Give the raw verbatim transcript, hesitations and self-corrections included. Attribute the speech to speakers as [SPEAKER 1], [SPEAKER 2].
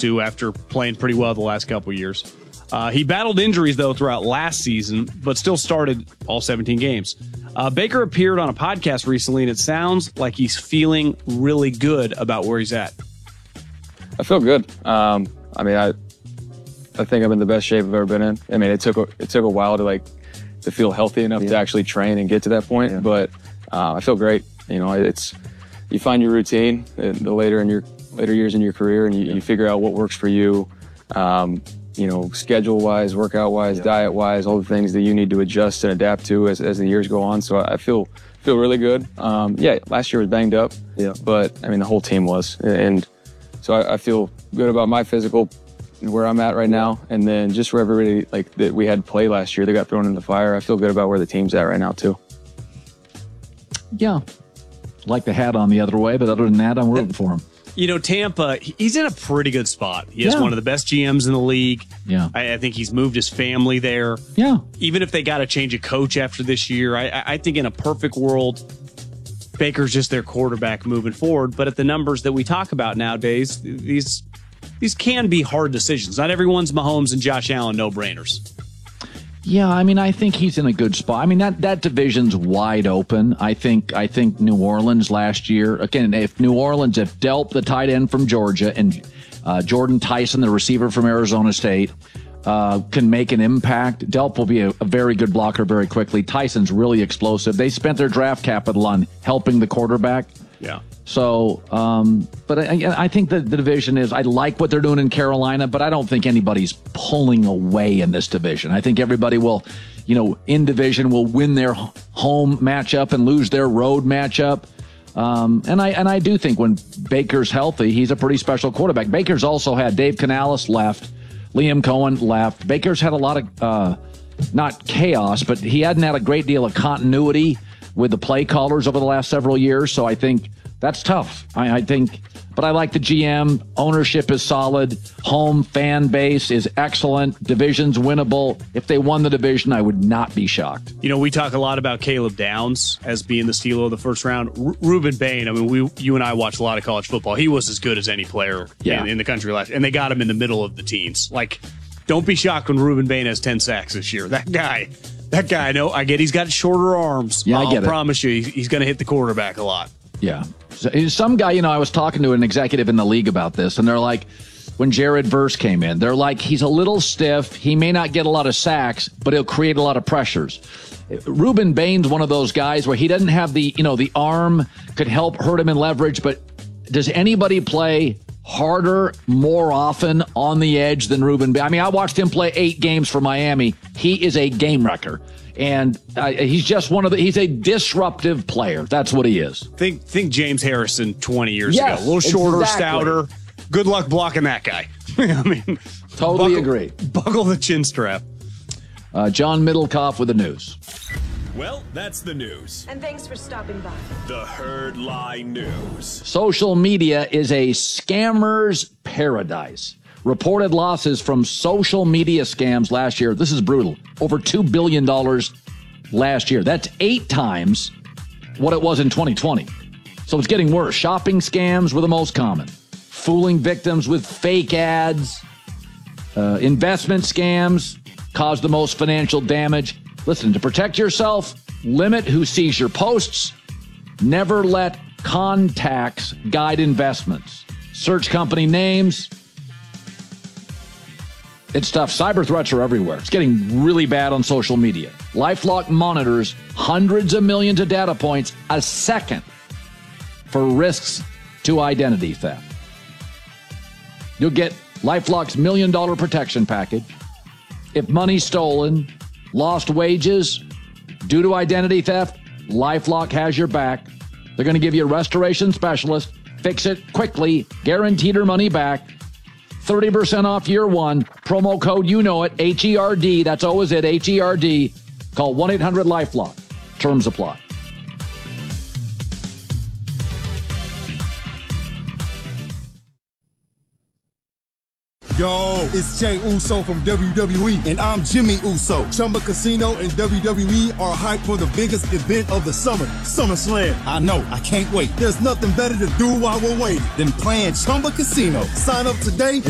[SPEAKER 1] to after playing pretty well the last couple years. Uh, he battled injuries, though, throughout last season, but still started all seventeen games. Uh, Baker appeared on a podcast recently, and it sounds like he's feeling really good about where he's at.
[SPEAKER 2] I feel good. Um, I mean, I I think I'm in the best shape I've ever been in. I mean, it took a, it took a while to like to feel healthy enough yeah. to actually train and get to that point, yeah. but uh, I feel great. You know, it's you find your routine the later in your later years in your career, and you, yeah. you figure out what works for you. Um, you know, schedule-wise, workout-wise, yeah. diet-wise, all the things that you need to adjust and adapt to as, as the years go on. So I feel feel really good. Um, yeah, last year was banged up, yeah. but I mean the whole team was, and so I, I feel good about my physical, where I'm at right now, and then just for everybody like that we had play last year, they got thrown in the fire. I feel good about where the team's at right now too.
[SPEAKER 3] Yeah, like the hat on the other way, but other than that, I'm rooting for him.
[SPEAKER 1] You know, Tampa, he's in a pretty good spot. He has
[SPEAKER 3] yeah.
[SPEAKER 1] one of the best G Ms in the league.
[SPEAKER 3] Yeah,
[SPEAKER 1] I, I think he's moved his family there.
[SPEAKER 3] Yeah.
[SPEAKER 1] Even if they got to change a coach after this year, I, I think in a perfect world, Baker's just their quarterback moving forward. But at the numbers that we talk about nowadays, these these can be hard decisions. Not everyone's Mahomes and Josh Allen no-brainers.
[SPEAKER 3] Yeah, I mean, I think he's in a good spot. I mean, that, that division's wide open. I think I think New Orleans last year, again, if New Orleans, if Delp, the tight end from Georgia, and uh, Jordan Tyson, the receiver from Arizona State, uh, can make an impact, Delp will be a, a very good blocker very quickly. Tyson's really explosive. They spent their draft capital on helping the quarterback.
[SPEAKER 1] Yeah.
[SPEAKER 3] So, um, but I, I think that the division is, I like what they're doing in Carolina, but I don't think anybody's pulling away in this division. I think everybody will, you know, in division will win their home matchup and lose their road matchup. Um, and I and I do think when Baker's healthy, he's a pretty special quarterback. Baker's also had Dave Canales left, Liam Cohen left. Baker's had a lot of, uh, not chaos, but he hadn't had a great deal of continuity with the play callers over the last several years. So I think that's tough. I, I think, but I like the G M. Ownership is solid. Home fan base is excellent. Division's winnable. If they won the division, I would not be shocked.
[SPEAKER 1] You know, we talk a lot about Caleb Downs as being the steal of the first round. R- Ruben Bain, I mean, we, you and I watched a lot of college football. He was as good as any player
[SPEAKER 3] yeah.
[SPEAKER 1] in, in the country last year. And they got him in the middle of the teens. Like, don't be shocked when Ruben Bain has ten sacks this year. That guy, that guy, I know, I get he's got shorter arms.
[SPEAKER 3] Yeah,
[SPEAKER 1] I'll
[SPEAKER 3] I get it.
[SPEAKER 1] promise you, he's, he's going to hit the quarterback a lot.
[SPEAKER 3] Yeah. Some guy, you know, I was talking to an executive in the league about this, and they're like, when Jared Verse came in, they're like, he's a little stiff. He may not get a lot of sacks, but he'll create a lot of pressures. Ruben Bain's one of those guys where he doesn't have the, you know, the arm could help hurt him in leverage, but does anybody play harder more often on the edge than Ruben Bain? I mean, I watched him play eight games for Miami. He is a game wrecker. And uh, he's just one of the, he's a disruptive player. That's what he is.
[SPEAKER 1] Think think James Harrison twenty years
[SPEAKER 3] yes,
[SPEAKER 1] ago. A little shorter,
[SPEAKER 3] exactly.
[SPEAKER 1] stouter. Good luck blocking that guy. I mean,
[SPEAKER 3] totally
[SPEAKER 1] buckle,
[SPEAKER 3] agree.
[SPEAKER 1] Buckle the chin strap.
[SPEAKER 3] Uh, John Middlecoff with the news.
[SPEAKER 4] Well, that's the news.
[SPEAKER 5] And thanks for stopping by.
[SPEAKER 4] The Herd Lie News.
[SPEAKER 3] Social media is a scammer's paradise. Reported losses from social media scams last year. This is brutal. Over two billion dollars last year. That's eight times what it was in twenty twenty. So it's getting worse. Shopping scams were the most common. Fooling victims with fake ads. Uh, investment scams caused the most financial damage. Listen, to protect yourself, limit who sees your posts. Never let contacts guide investments. Search company names. It's tough. Cyber threats are everywhere. It's getting really bad on social media. LifeLock monitors hundreds of millions of data points a second for risks to identity theft. You'll get LifeLock's million dollar protection package. If money's stolen, lost wages due to identity theft, LifeLock has your back. They're going to give you a restoration specialist, fix it quickly, guaranteed her money back. thirty percent off year one. Promo code, you know it, H E R D. That's always it, H E R D. Call one eight hundred LifeLock. Terms apply.
[SPEAKER 6] Yo, it's Jay Uso from W W E, and I'm Jimmy Uso. Chumba Casino and W W E are hyped for the biggest event of the summer, SummerSlam. I know, I can't wait. There's nothing better to do while we're waiting than playing Chumba Casino. Sign up today